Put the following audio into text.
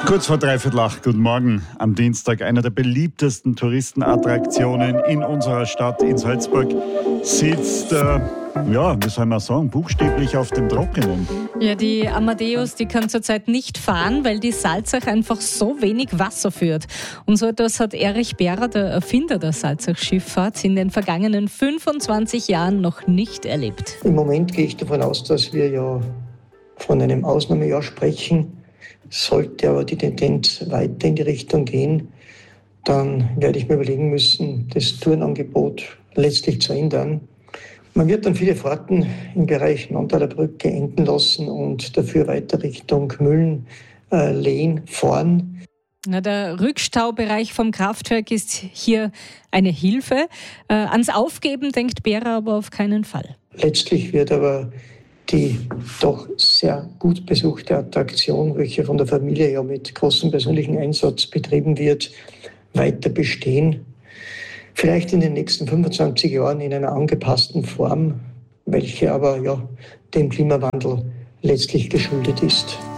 Kurz vor 7:45, guten Morgen. Am Dienstag, einer der beliebtesten Touristenattraktionen in unserer Stadt, in Salzburg, sitzt, wie soll man sagen, buchstäblich auf dem Trockenen. Ja, die Amadeus, die kann zurzeit nicht fahren, weil die Salzach einfach so wenig Wasser führt. Und so etwas hat Erich Behrer, der Erfinder der Salzach-Schifffahrt, in den vergangenen 25 Jahren noch nicht erlebt. Im Moment gehe ich davon aus, dass wir ja von einem Ausnahmejahr sprechen. Sollte aber die Tendenz weiter in die Richtung gehen, dann werde ich mir überlegen müssen, das Tourenangebot letztlich zu ändern. Man wird dann viele Fahrten im Bereich Nonntaler Brücke enden lassen und dafür weiter Richtung Mühlen, Lehn fahren. Na, der Rückstaubereich vom Kraftwerk ist hier eine Hilfe. Ans Aufgeben denkt Behrer aber auf keinen Fall. Letztlich wird aber die doch sehr gut besuchte Attraktion, welche von der Familie ja mit großem persönlichen Einsatz betrieben wird, weiter bestehen. Vielleicht in den nächsten 25 Jahren in einer angepassten Form, welche aber ja dem Klimawandel letztlich geschuldet ist.